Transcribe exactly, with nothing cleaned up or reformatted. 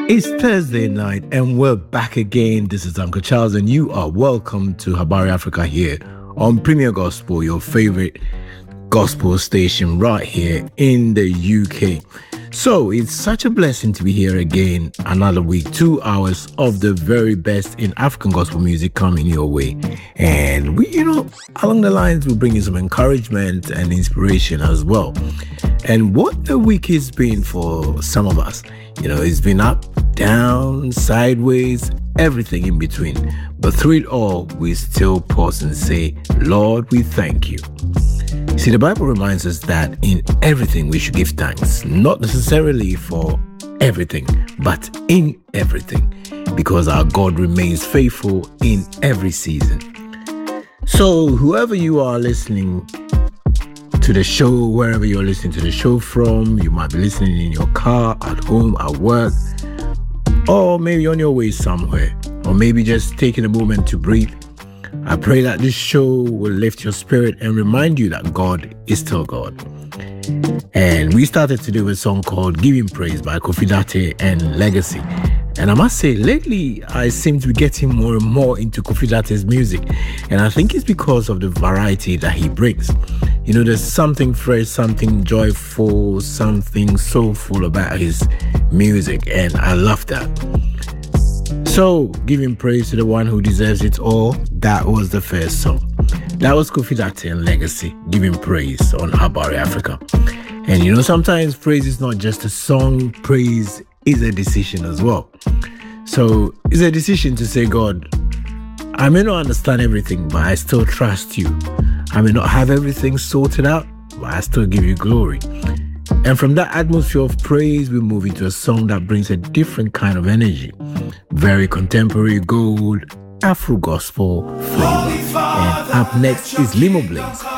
It's Thursday night and we're back again. This is Uncle Charles and you are welcome to Habari Africa here on Premier Gospel, your favorite gospel station right here in the U K. So it's such a blessing to be here again. Another week, two hours of the very best in African gospel music coming your way. And we, you know, along the lines, we'll bring you some encouragement and inspiration as well. And what the week has been for some of us, you know, it's been up, down, sideways, everything in between. But through it all, we still pause and say, Lord, we thank you. See, the Bible reminds us that in everything we should give thanks, not necessarily for everything, but in everything, because our God remains faithful in every season. So whoever you are listening to the show, wherever you're listening to the show from, you might be listening in your car, at home, at work, or maybe on your way somewhere, or maybe just taking a moment to breathe. I pray that this show will lift your spirit and remind you that God is still God. And we started today with a song called Giving Praise by Kofi Date and Legacy. And I must say, lately, I seem to be getting more and more into Kofi Date's music. And I think it's because of the variety that he brings. You know, there's something fresh, something joyful, something soulful about his music. And I love that. So, giving praise to the one who deserves it all. That was the first song. That was Kofi Date and Legacy, Giving Praise on Habari Africa. And you know, sometimes praise is not just a song. Praise is a decision as well. So, it's a decision to say, God, I may not understand everything, but I still trust you. I may not have everything sorted out, but I still give you glory. And from that atmosphere of praise, we move into a song that brings a different kind of energy. Very contemporary gold, Afro gospel flavor. And up next is Limo Blaze